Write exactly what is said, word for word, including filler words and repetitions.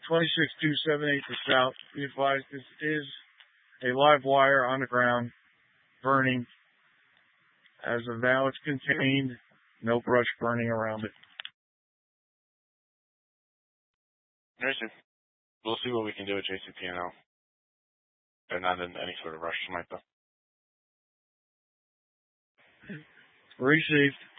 twenty-six two seven eight to south. Be advised, this is a live wire on the ground, burning. As of now, it's contained. No brush burning around it. Understood. We'll see what we can do at J C P N L. They're not in any sort of rush tonight, though. Received.